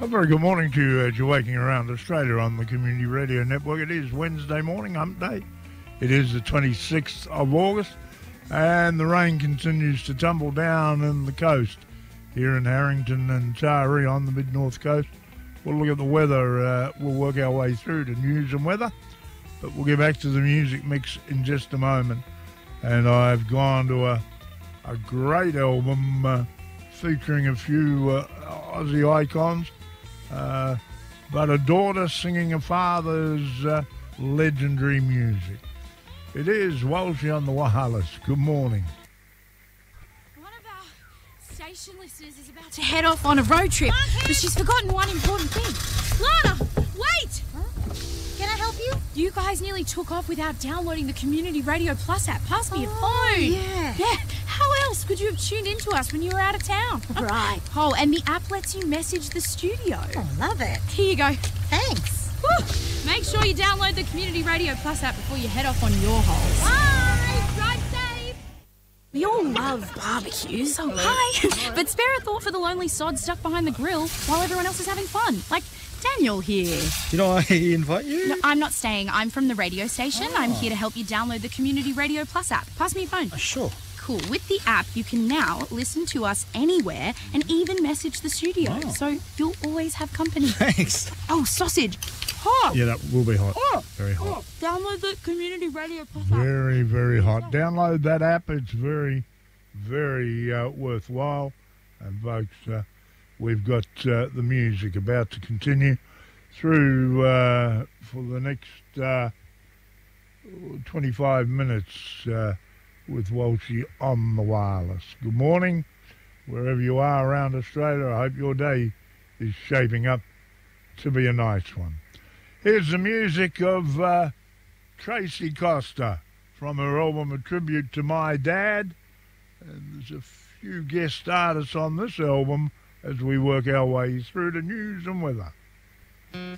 very good morning to you as you're waking around Australia on the Community Radio Network. It is Wednesday morning, hump day. It is the 26th of August, and the rain continues to tumble down in the coast here in Harrington and Taree on the mid-north coast. We'll look at the weather. We'll work our way through to news and weather, but we'll get back to the music mix in just a moment. And I've gone to a great album featuring a few Aussie icons, but a daughter singing a father's legendary music. It is Walshy on the Wireless. Good morning. One of our station listeners is about to head off on a road trip, but she's forgotten one important thing. Lana, wait! Huh? Can I help you? You guys nearly took off without downloading the Community Radio Plus app. Pass me your phone. Yeah. How else could you have tuned into us when you were out of town? Right. Oh, and the app lets you message the studio. Oh, love it. Here you go. Thanks. Woo. Make sure you download the Community Radio Plus app before you head off on your holes. Bye. Drive safe. We all love barbecues. Oh, hi. But spare a thought for the lonely sod stuck behind the grill while everyone else is having fun. Like Daniel here. Did I invite you? No, I'm not staying. I'm from the radio station. Oh. I'm here to help you download the Community Radio Plus app. Pass me your phone. Sure. Cool. With the app, you can now listen to us anywhere and even message the studio. Oh. So you'll always have company. Thanks. Oh, sausage. Hot. Yeah, that will be hot. Oh. Very hot. Download the Community Radio Plus app. Very, very hot. Download that app. It's very, very worthwhile. And folks, we've got the music about to continue through for the next 25 minutes with Walshy on the Wireless. Good morning, wherever you are around Australia. I hope your day is shaping up to be a nice one. Here's the music of Tracy Costa from her album A Tribute to My Dad. And there's a few guest artists on this album as we work our way through the news and weather.